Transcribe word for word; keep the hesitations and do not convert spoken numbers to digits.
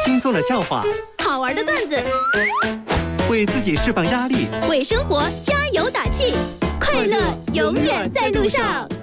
轻松的笑话， 好玩的段子， 为自己释放压力， 为生活加油打气，快乐永远在路上。